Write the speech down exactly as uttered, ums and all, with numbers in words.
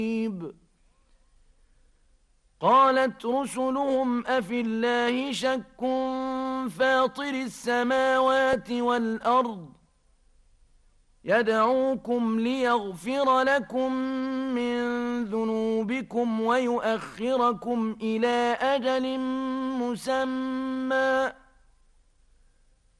قالت رسلهم أفي الله شك فاطر السماوات والأرض يدعوكم ليغفر لكم من ذنوبكم ويؤخركم إلى أجل مسمى